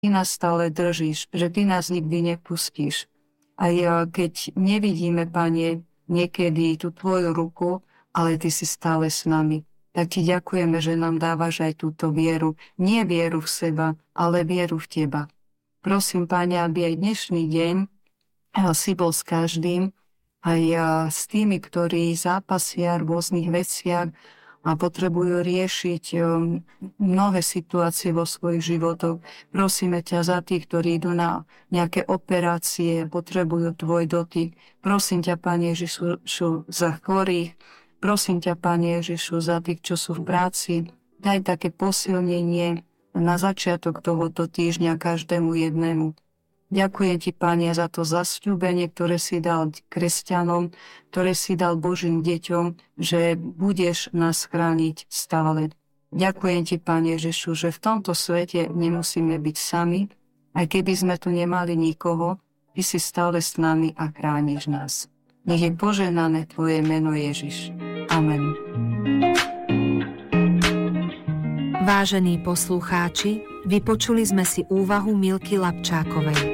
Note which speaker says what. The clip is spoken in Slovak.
Speaker 1: Ty nás stále držíš, že Ty nás nikdy nepustíš. A keď nevidíme, Pane, niekedy tú Tvoju ruku, ale Ty si stále s nami. Tak Ti ďakujeme, že nám dávaš aj túto vieru. Nie vieru v seba, ale vieru v Teba. Prosím, Pane, aby aj dnešný deň si bol s každým, aj s tými, ktorí zápasia v rôznych veciach a potrebujú riešiť mnohé situácie vo svojich životoch. Prosíme ťa za tých, ktorí idú na nejaké operácie, potrebujú tvoj dotyk. Prosím ťa, Pane Ježišu, za chorých. Prosím ťa, Pane Ježišu, za tých, čo sú v práci. Daj také posilnenie na začiatok tohoto týždňa každému jednému. Ďakujem Ti, Pane, za to zasľúbenie, ktoré si dal kresťanom, ktoré si dal Božím deťom, že budeš nás chrániť stále. Ďakujem Ti, Pane Ježišu, že v tomto svete nemusíme byť sami, aj keby sme tu nemali nikoho, Ty si stále s nami a chrániš nás. Nech je požehnané Tvoje meno, Ježiš. Amen.
Speaker 2: Vážení poslucháči, vypočuli sme si úvahu Milky Lapčákovej.